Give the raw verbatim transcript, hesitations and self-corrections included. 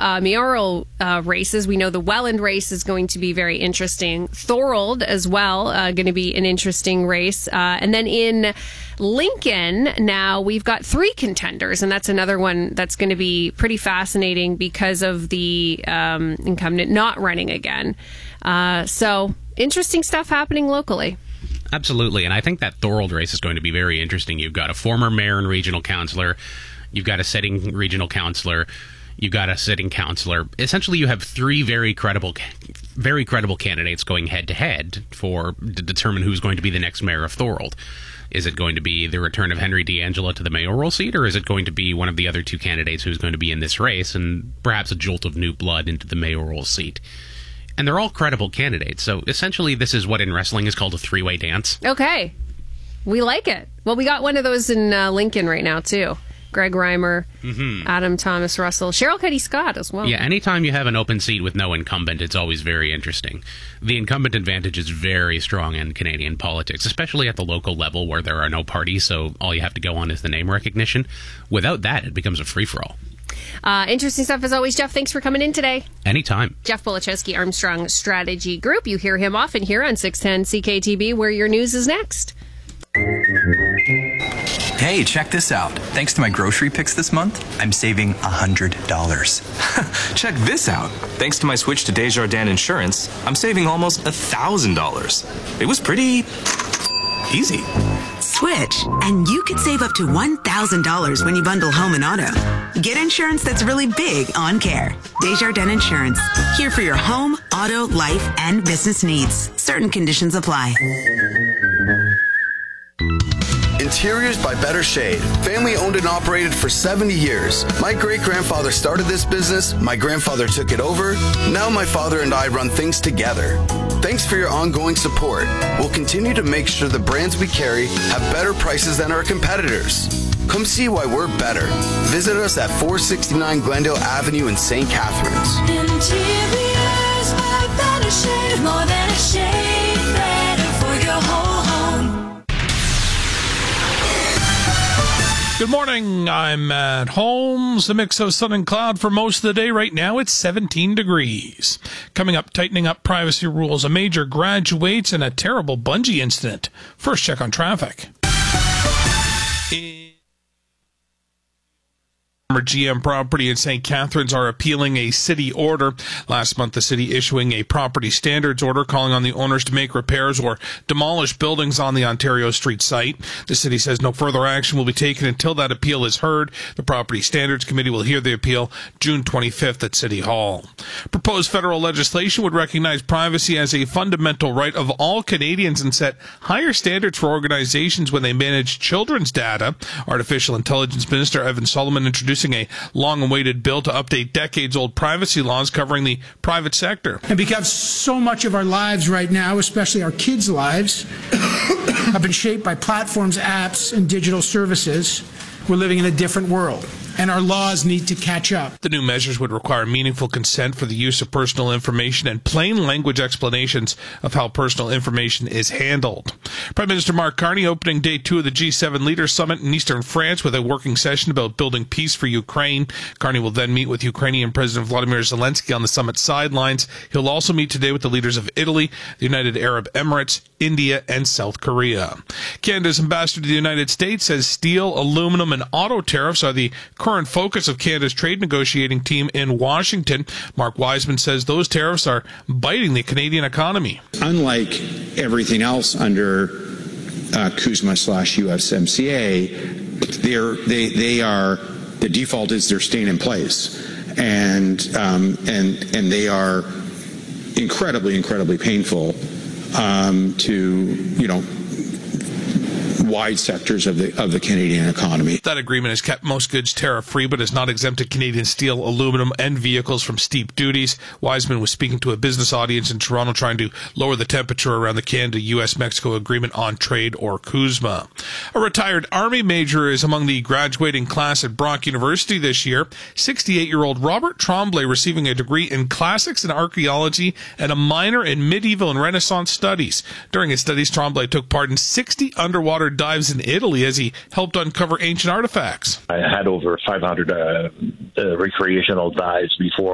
uh, mayoral uh, races. We know the Welland race is going to be very interesting. Thorold as well, uh, going to be an interesting race. Uh, and then in Lincoln, now we've got three contenders, and that's another one that's going to be pretty fascinating because of the um, incumbent not running again. Uh, so interesting stuff happening locally. Absolutely, and I think that Thorold race is going to be very interesting. You've got a former mayor and regional councillor, you've got a sitting regional councillor, you've got a sitting councillor. Essentially, you have three very credible, very credible candidates going head to head for to determine who's going to be the next mayor of Thorold. Is it going to be the return of Henry D'Angelo to the mayoral seat, or is it going to be one of the other two candidates who's going to be in this race and perhaps a jolt of new blood into the mayoral seat? And they're all credible candidates. So essentially, this is what in wrestling is called a three-way dance. Okay. We like it. Well, we got one of those in uh, Lincoln right now, too. Greg Reimer, mm-hmm. Adam Thomas Russell, Cheryl Cuddy Scott as well. Yeah, anytime you have an open seat with no incumbent, it's always very interesting. The incumbent advantage is very strong in Canadian politics, especially at the local level where there are no parties, so all you have to go on is the name recognition. Without that, it becomes a free-for-all. Uh, interesting stuff as always, Jeff. Thanks for coming in today. Anytime. Jeff Polachowski, Armstrong Strategy Group. You hear him often here on six ten C K T B, where your news is next. Hey, check this out. Thanks to my grocery picks this month, I'm saving one hundred dollars. Check this out. Thanks to my switch to Desjardins Insurance, I'm saving almost one thousand dollars. It was pretty easy. Switch, and you could save up to one thousand dollars when you bundle home and auto. Get insurance that's really big on care. Desjardins Insurance, here for your home, auto, life, and business needs. Certain conditions apply. Interiors by Better Shade. Family owned and operated for seventy years. My great-grandfather started this business, my grandfather took it over, now my father and I run things together. Thanks for your ongoing support. We'll continue to make sure the brands we carry have better prices than our competitors. Come see why we're better. Visit us at four sixty-nine Glendale Avenue in Saint Catharines. Interiors by Better Shade. More than a shade, better for your whole home. Good morning. I'm at Holmes. A mix of sun and cloud for most of the day. Right now, it's seventeen degrees. Coming up, tightening up privacy rules. A major graduates and a terrible bungee incident. First check on traffic. G M property in Saint Catharines are appealing a city order. Last month, the city issuing a property standards order calling on the owners to make repairs or demolish buildings on the Ontario Street site. The city says no further action will be taken until that appeal is heard. The Property Standards Committee will hear the appeal June twenty-fifth at City Hall. Proposed federal legislation would recognize privacy as a fundamental right of all Canadians and set higher standards for organizations when they manage children's data. Artificial Intelligence Minister Evan Solomon introducing a long-awaited bill to update decades-old privacy laws covering the private sector. And because so much of our lives right now, especially our kids' lives, have been shaped by platforms, apps, and digital services, we're living in a different world, and our laws need to catch up. The new measures would require meaningful consent for the use of personal information and plain language explanations of how personal information is handled. Prime Minister Mark Carney opening day two of the G seven Leaders Summit in eastern France with a working session about building peace for Ukraine. Carney will then meet with Ukrainian President Vladimir Zelensky on the summit sidelines. He'll also meet today with the leaders of Italy, the United Arab Emirates, India, and South Korea. Canada's ambassador to the United States says steel, aluminum, and auto tariffs are the current focus of Canada's trade negotiating team in Washington. Mark Wiseman says those tariffs are biting the Canadian economy. Unlike everything else under uh, CUSMA slash U S M C A, they're, they they are the default is they're staying in place, and um, and and they are incredibly incredibly painful um, to you know. wide sectors of the of the Canadian economy. That agreement has kept most goods tariff-free, but has not exempted Canadian steel, aluminum, and vehicles from steep duties. Wiseman was speaking to a business audience in Toronto trying to lower the temperature around the Canada-U S Mexico Agreement on Trade, or CUSMA. A retired Army major is among the graduating class at Brock University this year. sixty-eight-year-old Robert Tremblay receiving a degree in classics and archaeology and a minor in medieval and Renaissance studies. During his studies, Tremblay took part in sixty underwater dives in Italy as he helped uncover ancient artifacts. I had over five hundred uh, uh, recreational dives before